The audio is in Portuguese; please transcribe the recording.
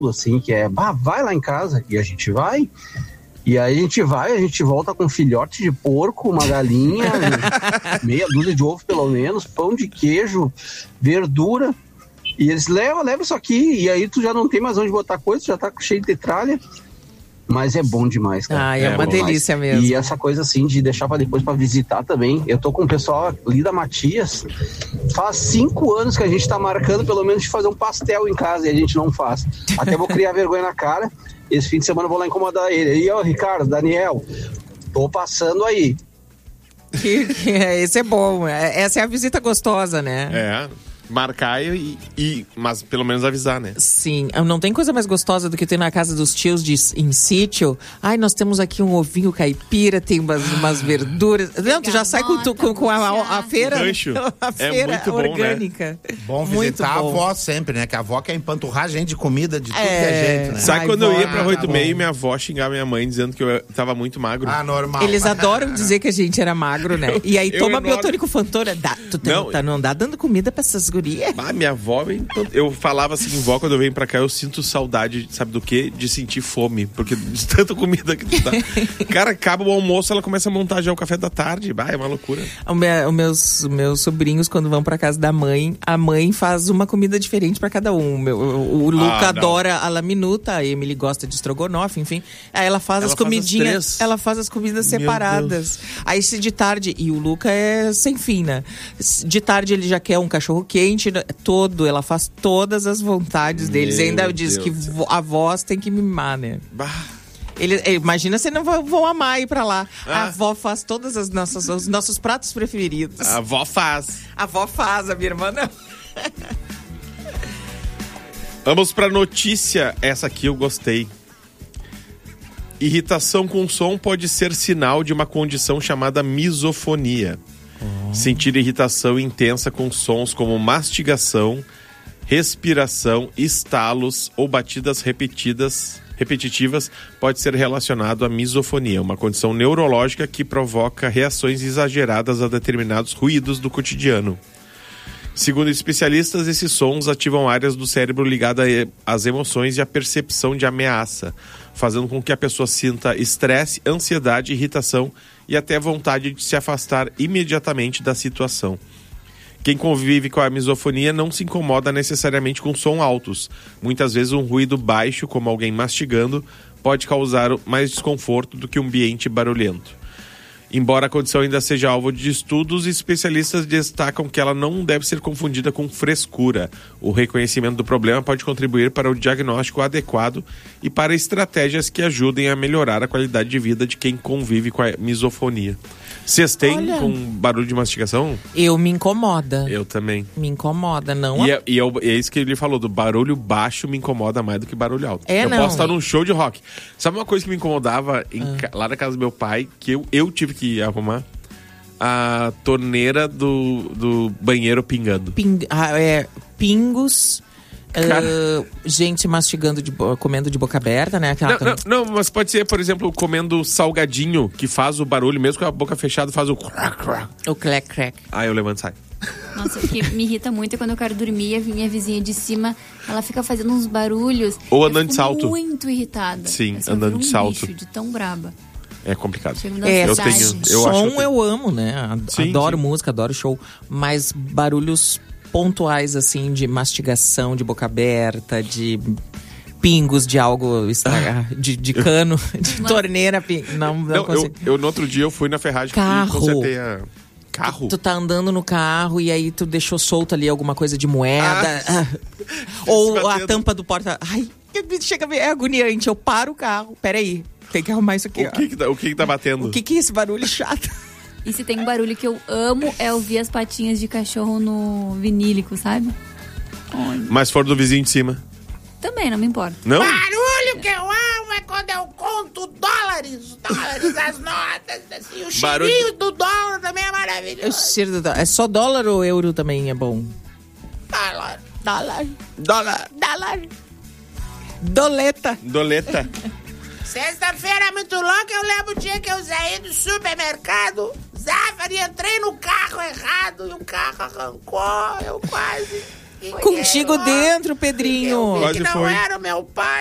assim, que é, vai lá em casa, e a gente vai. E aí a gente volta com filhote de porco, uma galinha, meia dúzia de ovo pelo menos, pão de queijo, verdura. E eles levam isso aqui, e aí tu já não tem mais onde botar coisa, tu já tá cheio de tralha. Mas é bom demais, cara. É uma delícia mesmo. E essa coisa assim de deixar pra depois pra visitar também. Eu tô com o pessoal ali da Matias. Faz 5 anos que a gente tá marcando pelo menos de fazer um pastel em casa e a gente não faz. Até vou criar vergonha na cara. Esse fim de semana eu vou lá incomodar ele. E ó, Ricardo, Daniel, tô passando aí. Esse é bom. Essa é a visita gostosa, né? É. Marcar mas pelo menos avisar, né? Sim, não tem coisa mais gostosa do que ter na casa dos tios em sítio. Ai, nós temos aqui um ovinho caipira, tem umas verduras. Não, tu já sai com a feira. A feira muito orgânica. Bom visitar a avó sempre, né? Que a avó quer empanturrar a gente de comida de tudo que é jeito, né? Sabe quando eu ia pra 8h30 e minha avó xingava minha mãe dizendo que eu tava muito magro? Ah, normal. Eles adoram dizer que a gente era magro, né? E aí toma biotônico Fantônia. Não dá dando comida pra essas gurias. Minha avó, eu falava assim, vó, quando eu venho pra cá, eu sinto saudade, sabe do quê? De sentir fome, porque de tanta comida que tu dá. Cara, acaba o almoço, ela começa a montar já o café da tarde, é uma loucura. Os meus sobrinhos, quando vão pra casa da mãe, a mãe faz uma comida diferente pra cada um. O Luca adora a laminuta, a Emily gosta de estrogonofe, enfim. Aí ela faz as comidinhas, ela faz as comidas separadas. Aí se de tarde, e o Luca é sem fim, né? De tarde ele já quer um cachorro quente, ela faz todas as vontades deles. E ainda diz que a voz tem que mimar, né? Imagina se não vão amar ir pra lá. A avó faz todas os nossos pratos preferidos. A avó faz. A minha irmã não. Vamos pra notícia. Essa aqui eu gostei. Irritação com som pode ser sinal de uma condição chamada misofonia. Sentir irritação intensa com sons como mastigação, respiração, estalos ou batidas repetitivas pode ser relacionado à misofonia, uma condição neurológica que provoca reações exageradas a determinados ruídos do cotidiano. Segundo especialistas, esses sons ativam áreas do cérebro ligadas às emoções e à percepção de ameaça, fazendo com que a pessoa sinta estresse, ansiedade, irritação e até vontade de se afastar imediatamente da situação. Quem convive com a misofonia não se incomoda necessariamente com som altos. Muitas vezes um ruído baixo, como alguém mastigando, pode causar mais desconforto do que um ambiente barulhento. Embora a condição ainda seja alvo de estudos, especialistas destacam que ela não deve ser confundida com frescura. O reconhecimento do problema pode contribuir para o diagnóstico adequado e para estratégias que ajudem a melhorar a qualidade de vida de quem convive com a misofonia. Vocês têm com barulho de mastigação? Eu me incomoda. Eu também. Me incomoda, não. É isso que ele falou, do barulho baixo me incomoda mais do que barulho alto. Posso estar num show de rock. Sabe uma coisa que me incomodava lá na casa do meu pai, que eu tive que arrumar? A torneira do banheiro pingando. Pingos... gente mastigando, comendo de boca aberta, né? Não, mas pode ser, por exemplo, comendo salgadinho, que faz o barulho, mesmo com a boca fechada, faz o crack. O crack. Aí eu levanto e saio. Nossa, o que me irrita muito é quando eu quero dormir, a minha vizinha de cima, ela fica fazendo uns barulhos. Ou andando de salto. Muito irritada. Sim, andando de salto. Bicho, de tão braba. É complicado. Eu amo, né? Adoro música, adoro show, mas barulhos pontuais, assim, de mastigação, de boca aberta, de pingos de algo estragar, de cano, de torneira. Não consigo. Eu no outro dia eu fui na ferragem e consertei a... Carro? Tu tá andando no carro e aí tu deixou solto ali alguma coisa de moeda. Ou a tampa do porta... Ai, chega a ver, é agoniante. Eu paro o carro. Peraí, tem que arrumar isso aqui. O que tá batendo? O que é esse barulho chato? E se tem um barulho que eu amo é ouvir as patinhas de cachorro no vinílico, sabe? Mas for do vizinho de cima? Também, não me importa. Não? Barulho que eu amo é quando eu conto dólares, as notas, assim, o cheirinho do dólar também é maravilhoso. O cheiro do dólar. É só dólar ou euro também é bom? Dólar. Doleta. Sexta-feira é muito louca, eu lembro o dia que eu saí do supermercado, Zafari, entrei no carro errado e o carro arrancou, eu quase... Contigo dentro, Pedrinho. Quase que não foi. era o meu pai.